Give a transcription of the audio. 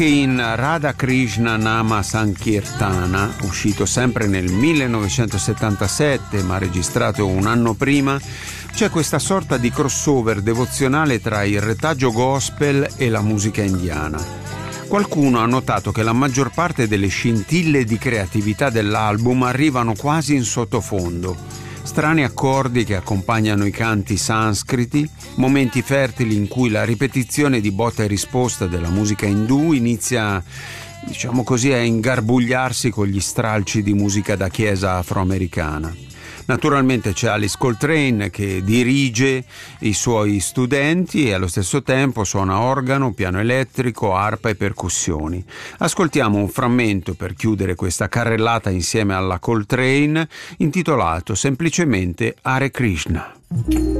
In Radha Krishna Nama Sankirtana, uscito sempre nel 1977 ma registrato un anno prima, c'è questa sorta di crossover devozionale tra il retaggio gospel e la musica indiana. Qualcuno ha notato che la maggior parte delle scintille di creatività dell'album arrivano quasi in sottofondo. Strani accordi che accompagnano i canti sanscriti, momenti fertili in cui la ripetizione di botta e risposta della musica indù inizia, diciamo così, a ingarbugliarsi con gli stralci di musica da chiesa afroamericana. Naturalmente c'è Alice Coltrane che dirige i suoi studenti e allo stesso tempo suona organo, piano elettrico, arpa e percussioni. Ascoltiamo un frammento per chiudere questa carrellata insieme alla Coltrane, intitolato semplicemente Hare Krishna.